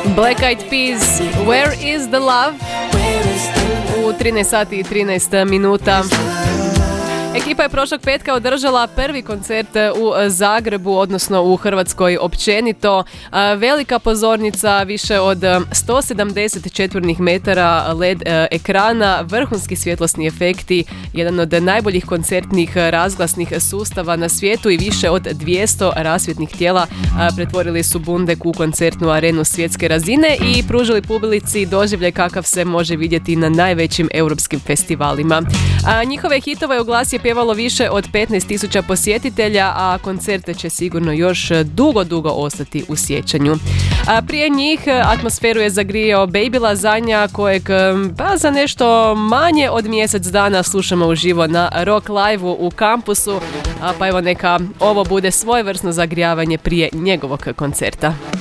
Black Eyed Peas, Where is the Love? U 13 sati i 13 minuta. Ekipa je prošlog petka održala prvi koncert u Zagrebu, odnosno u Hrvatskoj općenito. Velika pozornica, više od 170 četvornih metara LED ekrana, vrhunski svjetlosni efekti, jedan od najboljih koncertnih razglasnih sustava na svijetu i više od 200 rasvjetnih tijela pretvorili su Bundek u koncertnu arenu svjetske razine i pružili publici doživljaj kakav se može vidjeti na najvećim europskim festivalima. Njihove hitove je u glas je pjevalo više od 15.000 posjetitelja, a koncert će sigurno još dugo ostati u sjećanju. Prije njih atmosferu je zagrijao Baby Lasagna, kojeg za nešto manje od mjesec dana slušamo uživo na Rock Live-u u kampusu, pa evo neka ovo bude svojevrsno zagrijavanje prije njegovog koncerta.